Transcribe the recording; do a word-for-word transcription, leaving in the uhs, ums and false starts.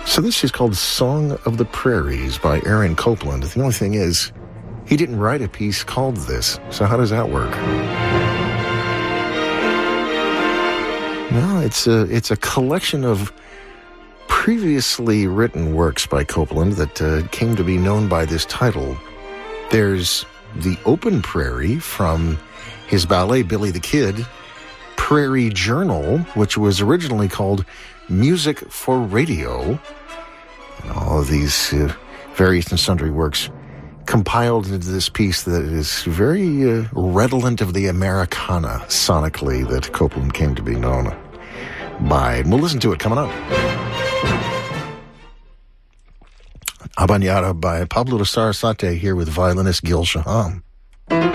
So this is called Song of the Prairies by Aaron Copland. The only thing is, he didn't write a piece called this. So how does that work? No, it's a, it's a collection of previously written works by Copland that uh, came to be known by this title. There's The Open Prairie from his ballet Billy the Kid, Prairie Journal, which was originally called Music for Radio, and all of these uh, various and sundry works compiled into this piece that is very uh, redolent of the Americana sonically that Copland came to be known by. And we'll listen to it coming up. Habanera by Pablo de Sarasate here with violinist Gil Shaham.